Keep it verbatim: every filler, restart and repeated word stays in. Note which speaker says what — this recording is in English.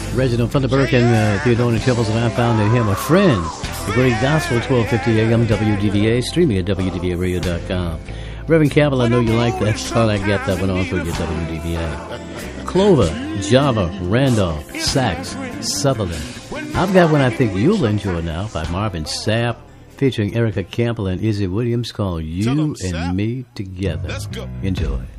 Speaker 1: Reginald Funderburk and uh, Theodore Chevels, and I found in him a friend. The Great Gospel, twelve fifty A M W D V A, streaming at W D V A radio dot com. Reverend Campbell, I know you like that. Thought I'd get that one on for you, W D V A. Clover, Java, Randolph, Sax, Sutherland. I've got one I think you'll enjoy now by Marvin Sapp, featuring Erica Campbell and Izzy Williams, called You and Me Together. Enjoy.